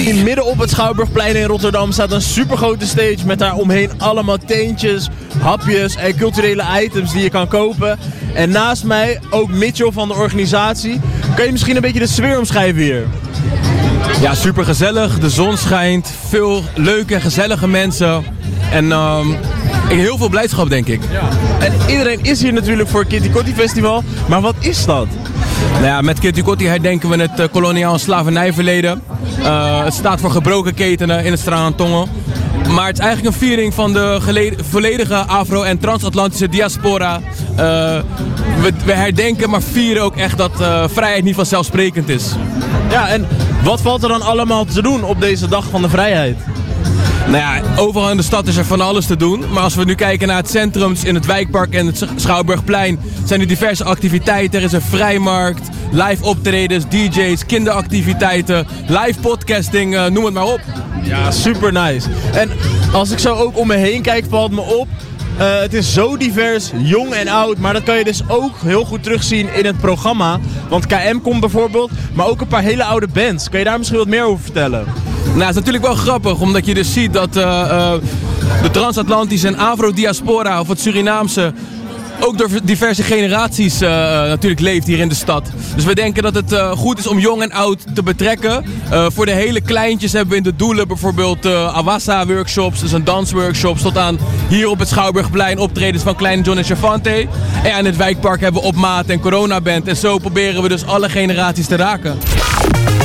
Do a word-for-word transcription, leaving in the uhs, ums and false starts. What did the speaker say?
In midden op het Schouwburgplein in Rotterdam staat een supergrote stage met daar omheen allemaal teentjes, hapjes en culturele items die je kan kopen. En naast mij ook Mitchell van de organisatie. Kan je misschien een beetje de sfeer omschrijven hier? Ja, super gezellig. De zon schijnt. Veel leuke en gezellige mensen. En um, heel veel blijdschap, denk ik. Ja. En iedereen is hier natuurlijk voor het Kitty Kotti Festival. Maar wat is dat? Nou ja, met Kitty Kotti herdenken we het uh, koloniaal slavernijverleden. Uh, het staat voor gebroken ketenen in het Straat-Tongen. Maar het is eigenlijk een viering van de geleden, volledige Afro- en Transatlantische diaspora. Uh, we, we herdenken, maar vieren ook echt dat uh, vrijheid niet vanzelfsprekend is. Ja, en wat valt er dan allemaal te doen op deze dag van de vrijheid? Nou ja, overal in de stad is er van alles te doen. Maar als we nu kijken naar het centrum, in het Wijkpark en het Schouwburgplein, zijn er diverse activiteiten. Er is een vrijmarkt, live optredens, D J's, kinderactiviteiten, live podcasting, uh, noem het maar op. Ja, super nice. En als ik zo ook om me heen kijk, valt me op. Uh, het is zo divers, jong en oud, maar dat kan je dus ook heel goed terugzien in het programma. Want K M komt bijvoorbeeld, maar ook een paar hele oude bands. Kan je daar misschien wat meer over vertellen? Nou, het is natuurlijk wel grappig, omdat je dus ziet dat uh, uh, de transatlantische en Afro-diaspora, of het Surinaamse, ook door diverse generaties uh, natuurlijk leeft hier in de stad. Dus we denken dat het uh, goed is om jong en oud te betrekken. Uh, voor de hele kleintjes hebben we in de doelen bijvoorbeeld uh, Awassa-workshops, dus een dansworkshops, tot aan hier op het Schouwburgplein optredens van Kleine John en Chavante. En in het Wijkpark hebben we Op Maat en Corona Band. En zo proberen we dus alle generaties te raken.